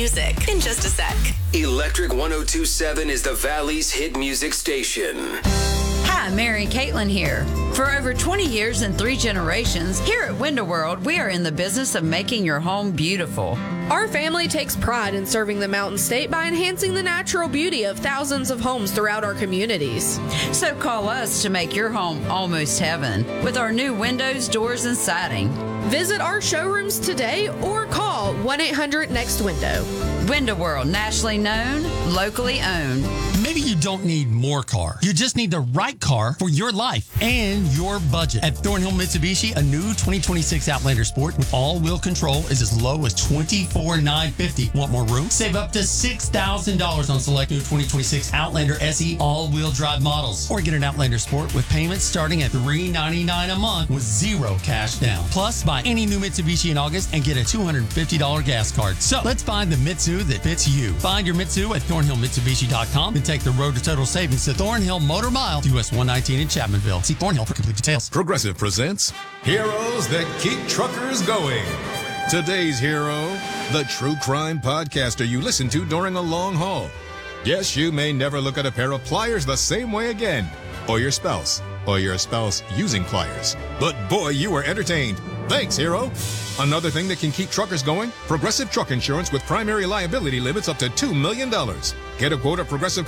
music in just a sec. Electric 102.7 is the Valley's hit music station. Hi, Mary Caitlin here. For over 20 years and 3 generations, here at Window World, we are in the business of making your home beautiful. Our family takes pride in serving the Mountain State by enhancing the natural beauty of thousands of homes throughout our communities. So call us to make your home almost heaven with our new windows, doors, and siding. Visit our showrooms today or call 1-800-NEXT-WINDOW. Window World, nationally known, locally owned. Maybe you don't need more car. You just need the right car for your life and your budget. At Thornhill Mitsubishi, a new 2026 Outlander Sport with all-wheel control is as low as $24,950. Want more room? Save up to $6,000 on select new 2026 Outlander SE all-wheel drive models. Or get an Outlander Sport with payments starting at $399 a month with zero cash down. Plus, buy any new Mitsubishi in August and get a $250 gas card. So, let's find the Mitsu that fits you. Find your Mitsu at ThornhillMitsubishi.com and take the road to total savings to Thornhill Motor Mile, US 119 in Chapmanville. See Thornhill for complete details. Progressive presents Heroes That Keep Truckers Going. Today's hero, the true crime podcaster you listen to during a long haul. Yes, you may never look at a pair of pliers the same way again, or your spouse using pliers. But boy, you were entertained. Thanks, hero. Another thing that can keep truckers going, Progressive Truck Insurance with primary liability limits up to $2 million. Get a quote at Progressive